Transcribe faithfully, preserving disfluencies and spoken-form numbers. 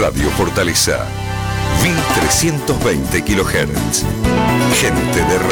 Radio Fortaleza. mil trescientos veinte kilohertz. Gente de